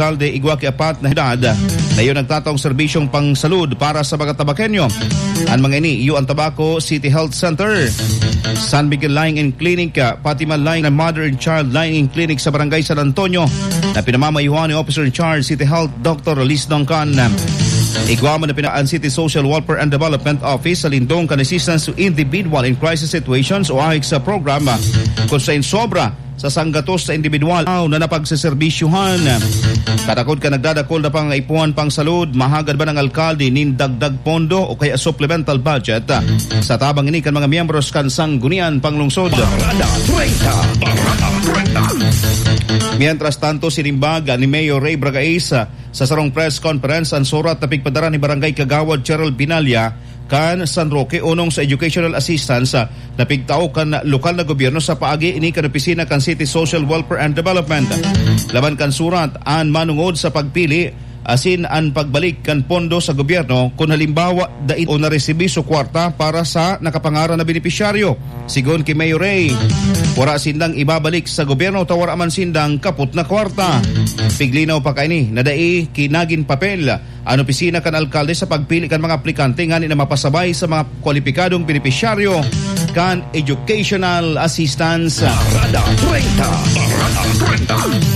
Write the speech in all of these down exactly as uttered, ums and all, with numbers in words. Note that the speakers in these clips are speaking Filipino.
alkalde igwa kiapat na edad na iyo nagtataong serbisyong pangsalud para sa mga tabakenyo. Ang mga ini iyo ang Tabaco City Health Center, San Miguel Lying-in Clinic, Fatima Lying-in Mother and Child Lying-in Clinic sa Barangay San Antonio na pinamamayuhan ni Officer in Charge City Health Doctor Liz Dongkan. Igwa man na pinaan City Social Welfare and Development Office sa lindong kan assistance to individual in crisis situations o A H I C sa program kung sa insobra sa sanggatos sa individual na napagsaserbisyuhan. Katakod ka nagdadakol na pang ipuan pang salud, mahagad ba ng alkalde nin dagdag pondo o kaya supplemental budget sa tabang ini kan mga miyembros kan sanggunian panglungsod. Parada treinta, Parada treinta. Mientras tanto, sinimbag ni Mayor Ray Bragaez sa sarong press conference ang surat na pigpadara ni Barangay Kagawad Cheryl Binalya kan San Roque unong sa educational assistance na pigtao kan lokal na gobyerno sa paagi ini kan opisina kan City Social Welfare and Development. Laban kan surat an manungod sa pagpili asin ang pagbalik kan pondo sa gobyerno kung halimbawa dait o naresibi so kwarta para sa nakapangaran na benepisyaryo. Sigon kay Mayor Ray, wara sindang ibabalik sa gobyerno tawara man sindang kaput na kwarta. Piglinaw pa kaini na dai kinagin papel ang opisina kan alkalde sa pagpili kan mga aplikante nga na mapasabay sa mga kwalipikadong benepisyaryo kan educational assistance. Parada treinta, Parada treinta.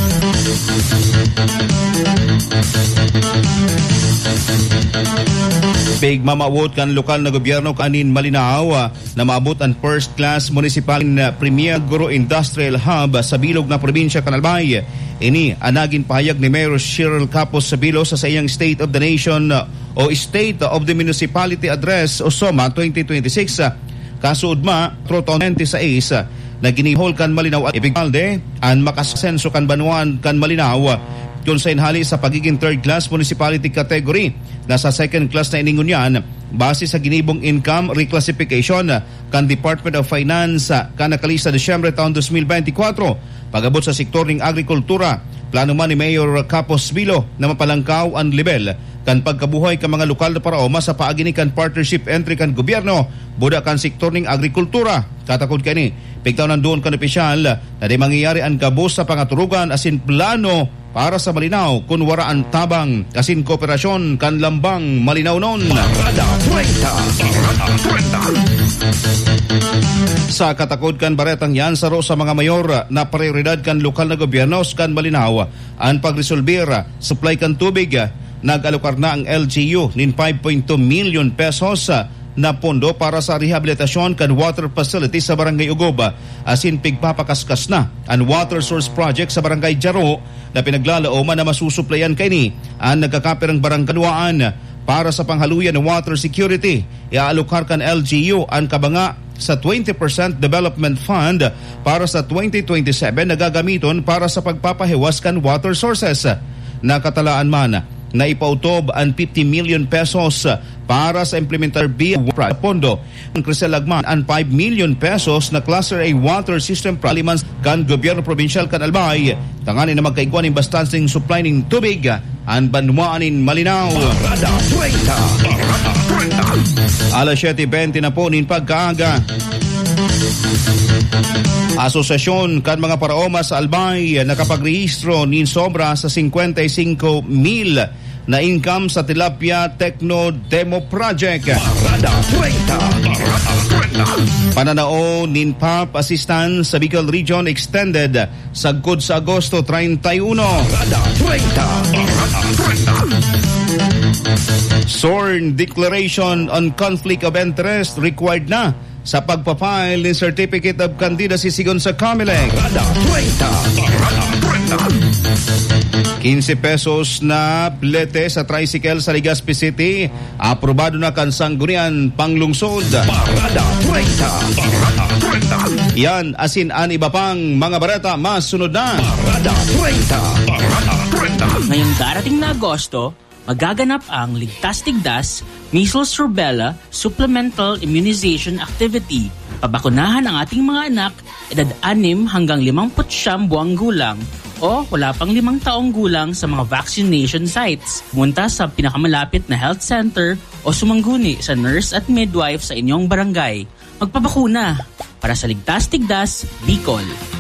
Big mamawot kan lokal na gobyerno kanin malinaw na maabot ang first class municipal na Premier Guro Industrial Hub sa bilog na probinsya kan Albay. Ini anagin pahayag ni Mayor Cheryl Capos Sabilo sa sayang State of the Nation o State of the Municipality Address o SOMA twenty twenty-six. Kasuudma twenty-six na ginihol kan malinaw at ipigmalde ang makasenso kan banuan kan malinaw kung sa inhali sa pagiging third class municipality category na sa second class na iningunyan base sa ginibong income reclassification kan Department of Finance kan nakalista Disyembre taon twenty twenty-four. Pagabot sa sektor ng agrikultura, plano man ni Mayor Capos Sabilo na mapalangkaw ang level kan pagkabuhay kan mga lokal na paraoma sa paagi ni kan partnership entry kan gobyerno buda kan sektor ng agrikultura. Katakod kani pigtaw nandoon kan opisyal na di mangyayari ang kabus sa pangaturugan asin plano para sa malinaw kun wara ang tabang asin kooperasyon kan lambang malinaw non. Parada treinta, Parada treinta. Sa katakod kan baretang yan saro sa mga mayor na prioridad kan lokal na gobyerno kan malinaw ang pagresolbir supply kan tubig. Nag-alokar na ang L G U nin five point two million pesos na pondo para sa rehabilitasyon kan water facility sa Barangay Ugob. Asin pigpapakaskas na ang water source project sa Barangay Jaro na pinaglalooman na masusuplayan kay ni ang nagkakapirang baranggaluan para sa panghaluyan ng water security. Iaalokar kan L G U ang kabanga sa twenty percent development fund para sa twenty twenty-seven na gagamiton para sa pagpapahiwas kan water sources. Nakatalaan man na ipautob ang fifty million pesos para sa implementar B pondo. Ang Crisel Lagman ang five million pesos na Cluster A water system pralimans kan gobyerno provincial kan Albay. Tanganin na magkaigwan ng bastansing supply ng tubig ang banwaanin malinaw. Parada treinta, Parada treinta. Alas siyete twenty na po nin pagkaaga. Asosasyon kan mga paraoma sa Albay nakapagrehistro nin sobra sa fifty-five mil na income sa Tilapia Techno Demo Project. Parada treinta, Parada treinta. Pananao nin P A P Assistance sa Bicol Region Extended sagkod sa Agosto thirty-one. Parada treinta, Parada treinta. Sworn Declaration on Conflict of Interest required na sa pagpapile ng Certificate of Candidacy sigon sa Comelec. Parada treinta, Parada treinta. fifteen pesos na plete sa tricycle sa Legazpi City. Aprobado na kan sanggunian panglungsod. Parada treinta, Parada treinta. Yan asin an iba pang mga bareta masunod na. Parada treinta, Parada treinta. Ngayong darating na Agosto, magaganap ang Ligtas Tigdas Measles Rubella Supplemental Immunization Activity. Pabakunahan ang ating mga anak edad anim hanggang limamputsiyam buwang gulang o wala pang limang taong gulang sa mga vaccination sites. Pumunta sa pinakamalapit na health center o sumangguni sa nurse at midwife sa inyong barangay. Magpabakuna para sa Ligtas Tigdas, Bicol.